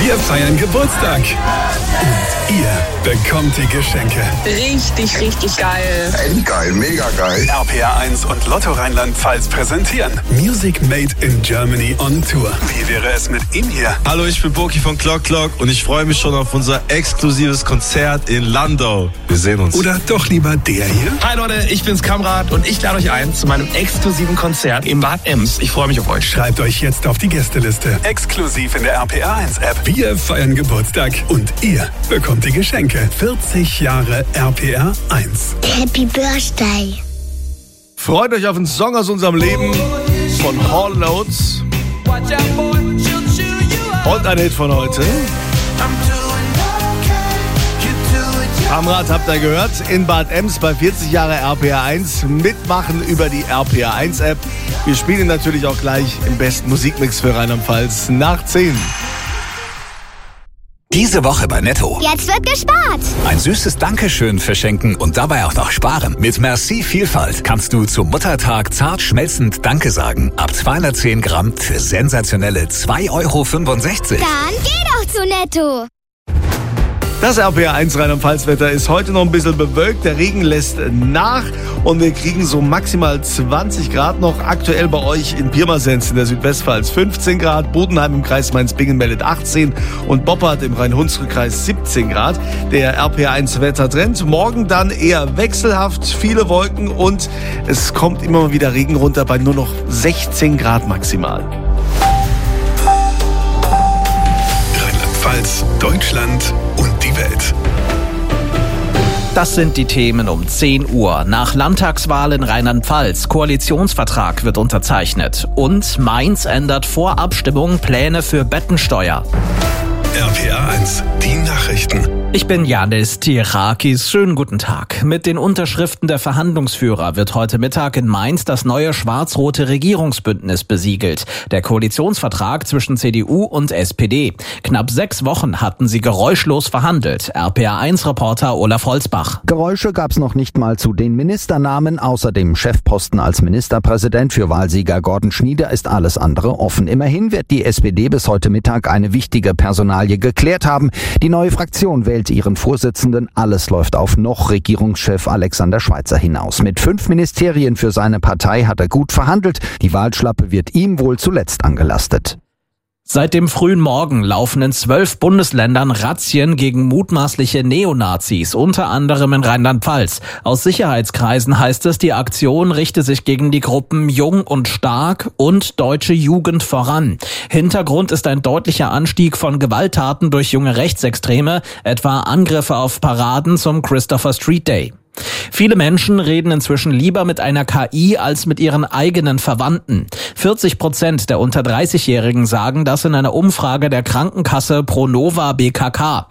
Wir feiern Geburtstag. Und ihr bekommt die Geschenke. Richtig, richtig geil. Endgeil, mega geil. RPR1 und Lotto Rheinland-Pfalz präsentieren Music Made in Germany on Tour. Wie wäre es mit ihm hier? Hallo, ich bin Boki von Clock und ich freue mich schon auf unser exklusives Konzert in Landau. Wir sehen uns. Oder doch lieber der hier? Hi Leute, ich bin's Kamrat und ich lade euch ein zu meinem exklusiven Konzert in Bad Ems. Ich freue mich auf euch. Schreibt euch jetzt auf die Gästeliste. Exklusiv in der RPR1-App. Wir feiern Geburtstag und ihr bekommt die Geschenke. 40 Jahre RPR1. Happy Birthday. Freut euch auf einen Song aus unserem Leben von Hall & Oates. Und ein Hit von heute. Kamrat, habt ihr gehört? In Bad Ems bei 40 Jahre RPR1 mitmachen über die RPR1-App. Wir spielen natürlich auch gleich im besten Musikmix für Rheinland-Pfalz nach 10. Diese Woche bei Netto. Jetzt wird gespart. Ein süßes Dankeschön verschenken und dabei auch noch sparen. Mit Merci Vielfalt kannst du zum Muttertag zart schmelzend Danke sagen. Ab 210 Gramm für sensationelle 2,65 €. Dann geh doch zu Netto. Das RPR1 Rheinland-Pfalz-Wetter ist heute noch ein bisschen bewölkt. Der Regen lässt nach und wir kriegen so maximal 20 Grad noch. Aktuell bei euch in Pirmasens in der Südwestpfalz 15 Grad, Bodenheim im Kreis Mainz-Bingen meldet 18 und Boppard im Rhein-Hunsrück-Kreis 17 Grad. Der RPR1-Wettertrend. Morgen dann eher wechselhaft, viele Wolken und es kommt immer mal wieder Regen runter bei nur noch 16 Grad maximal. Rheinland-Pfalz, Deutschland und die Welt. Das sind die Themen um 10 Uhr. Nach Landtagswahl in Rheinland-Pfalz. Koalitionsvertrag wird unterzeichnet. Und Mainz ändert vor Abstimmung Pläne für Bettensteuer. RPR1, die Nachrichten. Ich bin Janis Tirakis. Schönen guten Tag. Mit den Unterschriften der Verhandlungsführer wird heute Mittag in Mainz das neue schwarz-rote Regierungsbündnis besiegelt. Der Koalitionsvertrag zwischen CDU und SPD. Knapp 6 Wochen hatten sie geräuschlos verhandelt. RPR1-Reporter Olaf Holzbach. Geräusche gab's noch nicht mal zu den Ministernamen. Außer dem Chefposten als Ministerpräsident für Wahlsieger Gordon Schnieder ist alles andere offen. Immerhin wird die SPD bis heute Mittag eine wichtige Personalie geklärt haben. Die neue Fraktion wählt ihren Vorsitzenden. Alles läuft auf noch Regierungschef Alexander Schweitzer hinaus. Mit 5 Ministerien für seine Partei hat er gut verhandelt. Die Wahlschlappe wird ihm wohl zuletzt angelastet. Seit dem frühen Morgen laufen in 12 Bundesländern Razzien gegen mutmaßliche Neonazis, unter anderem in Rheinland-Pfalz. Aus Sicherheitskreisen heißt es, die Aktion richte sich gegen die Gruppen Jung und Stark und Deutsche Jugend voran. Hintergrund ist ein deutlicher Anstieg von Gewalttaten durch junge Rechtsextreme, etwa Angriffe auf Paraden zum Christopher Street Day. Viele Menschen reden inzwischen lieber mit einer KI als mit ihren eigenen Verwandten. 40% der unter 30-Jährigen sagen das in einer Umfrage der Krankenkasse Pronova BKK.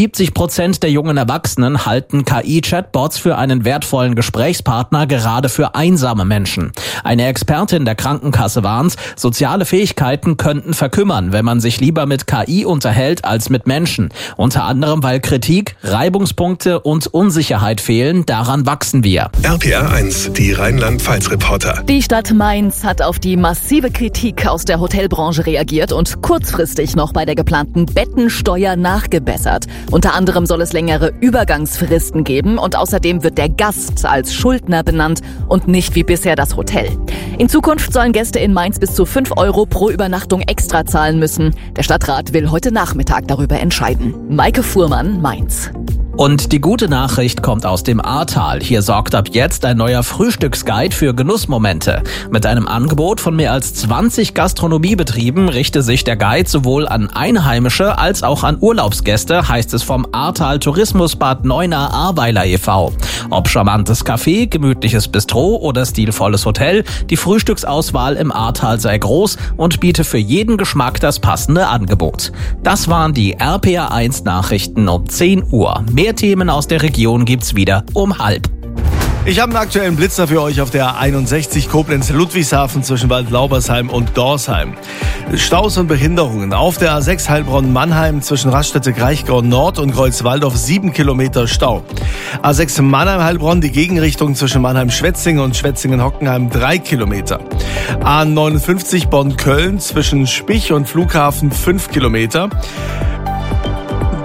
70% der jungen Erwachsenen halten KI-Chatbots für einen wertvollen Gesprächspartner, gerade für einsame Menschen. Eine Expertin der Krankenkasse warnt, soziale Fähigkeiten könnten verkümmern, wenn man sich lieber mit KI unterhält als mit Menschen. Unter anderem, weil Kritik, Reibungspunkte und Unsicherheit fehlen. Daran wachsen wir. RPR1, die Rheinland-Pfalz-Reporter. Die Stadt Mainz hat auf die massive Kritik aus der Hotelbranche reagiert und kurzfristig noch bei der geplanten Bettensteuer nachgebessert. Unter anderem soll es längere Übergangsfristen geben und außerdem wird der Gast als Schuldner benannt und nicht wie bisher das Hotel. In Zukunft sollen Gäste in Mainz bis zu 5 € pro Übernachtung extra zahlen müssen. Der Stadtrat will heute Nachmittag darüber entscheiden. Maike Fuhrmann, Mainz. Und die gute Nachricht kommt aus dem Ahrtal. Hier sorgt ab jetzt ein neuer Frühstücksguide für Genussmomente. Mit einem Angebot von mehr als 20 Gastronomiebetrieben richte sich der Guide sowohl an Einheimische als auch an Urlaubsgäste, heißt es vom Ahrtal Tourismusbad Neuner Ahrweiler e.V. Ob charmantes Café, gemütliches Bistro oder stilvolles Hotel, die Frühstücksauswahl im Ahrtal sei groß und biete für jeden Geschmack das passende Angebot. Das waren die RPR1 Nachrichten um 10 Uhr. Mehr Themen aus der Region gibt's wieder um 12:30. Ich habe einen aktuellen Blitzer für euch auf der 61 Koblenz-Ludwigshafen zwischen Waldlaubersheim und Dorsheim. Staus und Behinderungen. Auf der A6 Heilbronn-Mannheim zwischen Raststätte-Kraichgau Nord und Kreuzwaldorf 7 Kilometer Stau. A6 Mannheim-Heilbronn, die Gegenrichtung zwischen Mannheim-Schwetzingen und Schwetzingen-Hockenheim 3 Kilometer. A59 Bonn-Köln zwischen Spich und Flughafen 5 Kilometer.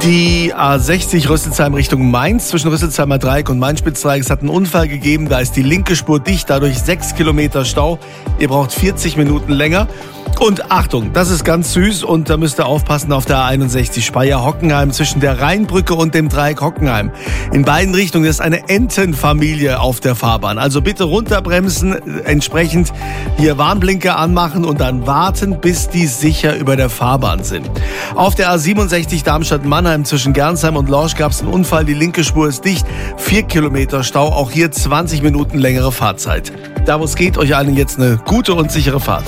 Die A60 Rüsselsheim Richtung Mainz zwischen Rüsselsheimer Dreieck und Mainz-Spitzdreieck. Es hat einen Unfall gegeben, da ist die linke Spur dicht, dadurch 6 Kilometer Stau. Ihr braucht 40 Minuten länger. Und Achtung, das ist ganz süß und da müsst ihr aufpassen auf der A61 Speyer-Hockenheim zwischen der Rheinbrücke und dem Dreieck Hockenheim. In beiden Richtungen ist eine Entenfamilie auf der Fahrbahn. Also bitte runterbremsen, entsprechend hier Warnblinker anmachen und dann warten, bis die sicher über der Fahrbahn sind. Auf der A67 Darmstadt-Mannheim zwischen Gernsheim und Lorsch gab es einen Unfall. Die linke Spur ist dicht, 4 Kilometer Stau, auch hier 20 Minuten längere Fahrzeit. Da wo es geht, euch allen jetzt eine gute und sichere Fahrt.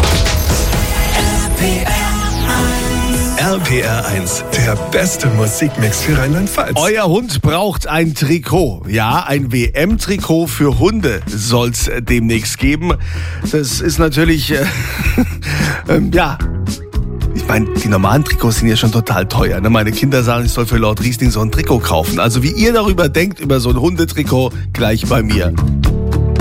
RPR 1, der beste Musikmix für Rheinland-Pfalz. Euer Hund braucht ein Trikot. Ja, ein WM-Trikot für Hunde soll's demnächst geben. Das ist natürlich, ja... Ich meine, die normalen Trikots sind ja schon total teuer. Ne? Meine Kinder sagen, ich soll für Lord Riesling so ein Trikot kaufen. Also wie ihr darüber denkt, über so ein Hundetrikot, gleich bei mir.